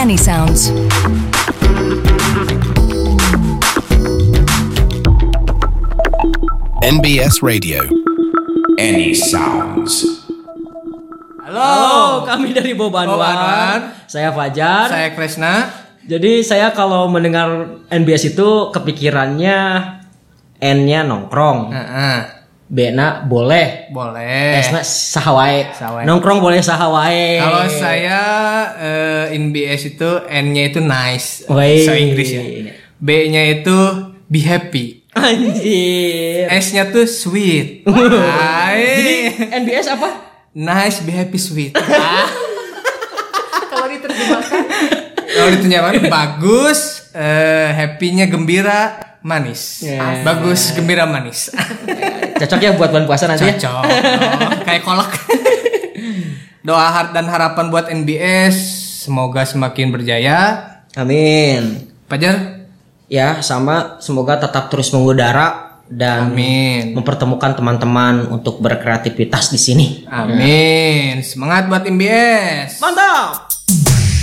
Any Sounds. NBS Radio. Any Sounds. Halo, kami dari Bobanwan. Saya Fajar. Saya Kresna. Jadi saya kalau mendengar NBS itu kepikirannya N-nya nongkrong. B-na boleh. Boleh. S-na sahawae. Sahawae. Nongkrong boleh sahawae. Kalau saya NBS itu N-nya itu nice. Woi. So Inggris ya. B-nya itu be happy. Anjir. S-nya tuh sweet. Jadi NBS apa? Nice, be happy, sweet. Kalau diterjemahkan Kalau diterjemahkan bagus, happy-nya gembira, manis. Yeah. Bagus, gembira, manis. Cocok ya buat bulan puasa nanti. Cocok. Kayak kolak. Doa dan harapan buat NBS semoga semakin berjaya. Amin. Fajar? Ya, sama semoga tetap terus mengudara dan Amin. mempertemukan teman-teman untuk berkreativitas di sini. Amin. Semangat buat NBS. Mantap.